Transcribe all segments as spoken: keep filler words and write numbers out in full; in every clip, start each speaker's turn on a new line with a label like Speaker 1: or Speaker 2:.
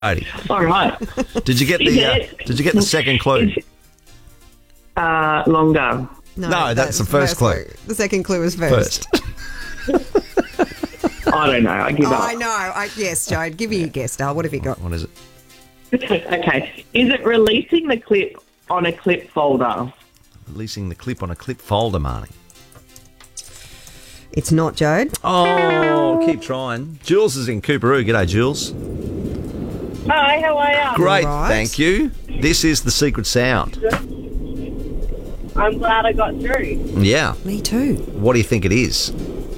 Speaker 1: All right.
Speaker 2: Did you get the uh, Did you get the second clue?
Speaker 1: Uh, longer.
Speaker 2: No, that's, that's the first, first clue.
Speaker 3: clue. The second clue was first.
Speaker 1: First. I don't know. I give
Speaker 3: oh,
Speaker 1: up.
Speaker 3: I know. I, yes, Joe. Give me a guess, Dale. What have you got?
Speaker 2: What is it?
Speaker 1: Okay. Is it releasing the clip on a clip folder?
Speaker 2: Releasing the clip on a clip folder, Marnie.
Speaker 3: It's not, Joe.
Speaker 2: Oh, keep trying. Jules is in Cooperoo. G'day, Jules.
Speaker 4: Hi, how are you?
Speaker 2: Great,
Speaker 3: right.
Speaker 2: thank you. This is the secret sound.
Speaker 4: I'm glad I got through.
Speaker 2: Yeah.
Speaker 3: Me too.
Speaker 2: What do you think it is?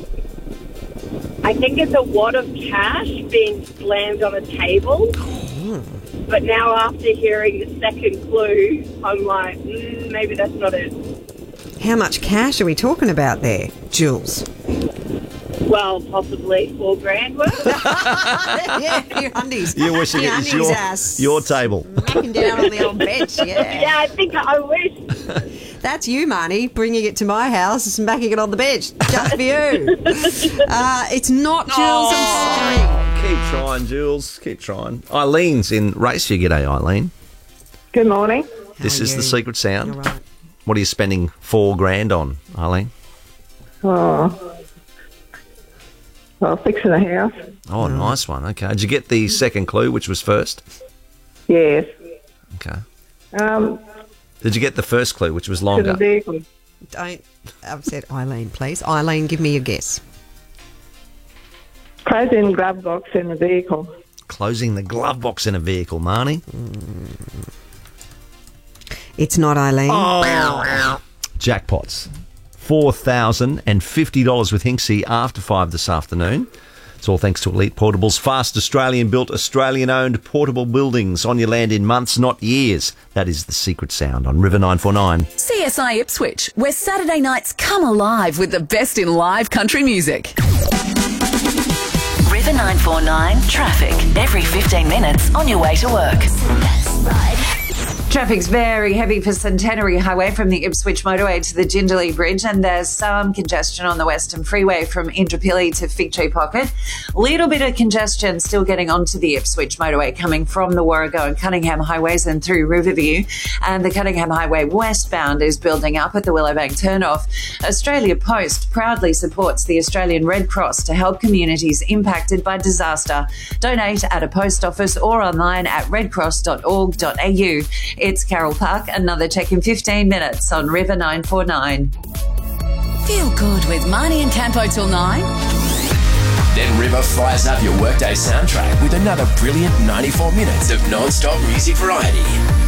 Speaker 4: I think it's a wad of cash being slammed on a table. But now after hearing the second clue, I'm like, mm, maybe that's not it.
Speaker 3: How much cash are we talking about there, Jules?
Speaker 4: Well, possibly four grand worth.
Speaker 3: Yeah, your undies.
Speaker 2: You're wishing
Speaker 3: your
Speaker 2: it was
Speaker 3: undies
Speaker 2: your,
Speaker 3: ass.
Speaker 2: your table.
Speaker 3: Smacking down on the old bench, yeah.
Speaker 4: Yeah, I think I wish.
Speaker 3: That's you, Marnie, bringing it to my house and smacking it on the bench, just for you. uh, it's not, Jules.
Speaker 2: Oh,
Speaker 3: I'm sorry.
Speaker 2: keep trying, Jules. Keep trying. Eileen's in Raceview. G'day, Eileen.
Speaker 1: Good morning.
Speaker 2: This
Speaker 3: How
Speaker 2: is
Speaker 3: are
Speaker 2: the
Speaker 3: you?
Speaker 2: secret sound.
Speaker 3: You're right.
Speaker 2: What are you spending four grand on, Eileen?
Speaker 1: Oh. Well, fixing a house.
Speaker 2: Oh, nice one. Okay. Did you get the second clue, which was first?
Speaker 1: Yes.
Speaker 2: Okay.
Speaker 1: Um,
Speaker 2: Did you get the first clue, which was
Speaker 1: to
Speaker 2: longer?
Speaker 1: the vehicle.
Speaker 3: Don't upset Eileen, please. Eileen, give me a guess.
Speaker 1: Closing glove box in the vehicle.
Speaker 2: Closing the glove box in a vehicle, Marnie.
Speaker 3: It's not Eileen.
Speaker 2: Oh. Jackpots. four thousand fifty dollars with Hinksy after five this afternoon. It's all thanks to Elite Portables, fast Australian-built, Australian-owned portable buildings on your land in months, not years. That is the secret sound on River nine four nine.
Speaker 5: C S I Ipswich, where Saturday nights come alive with the best in live country music. River nine four nine traffic every fifteen minutes on your way to work.
Speaker 6: Traffic's very heavy for Centenary Highway from the Ipswich motorway to the Jindalee Bridge, and there's some congestion on the Western Freeway from Indooroopilly to Fig Tree Pocket. Little bit of congestion still getting onto the Ipswich motorway coming from the Warrego and Cunningham highways and through Riverview. And the Cunningham Highway westbound is building up at the Willowbank turnoff. Australia Post proudly supports the Australian Red Cross to help communities impacted by disaster. Donate at a post office or online at red cross dot org dot a u. It's Carol Park, another check in fifteen minutes on River nine four nine.
Speaker 5: Feel good with Marnie and Campo till nine.
Speaker 7: Then River fires up your workday soundtrack with another brilliant ninety-four minutes of non-stop music variety.